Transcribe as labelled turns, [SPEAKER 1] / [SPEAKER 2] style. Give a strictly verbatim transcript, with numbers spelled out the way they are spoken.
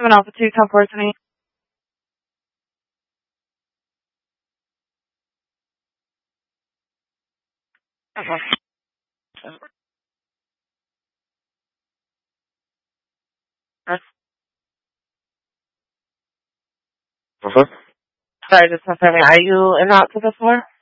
[SPEAKER 1] seven Alpha two, ten four twenty. Okay. That's,
[SPEAKER 2] Uh-huh.
[SPEAKER 1] sorry, just confirming. Are you in out to the floor?